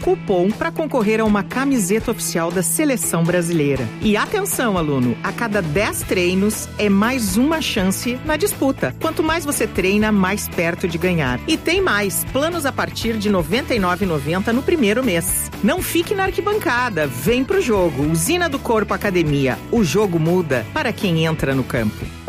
cupom para concorrer a uma camiseta oficial da Seleção Brasileira. E atenção, aluno, a cada 10 treinos é mais uma chance na disputa. Quanto mais você treina, mais perto de ganhar. E tem mais, planos a partir de R$ 99,90 no primeiro mês. Não fique na arquibancada, vem pro jogo. Usina do Corpo Academia. O jogo muda para quem entra no campo.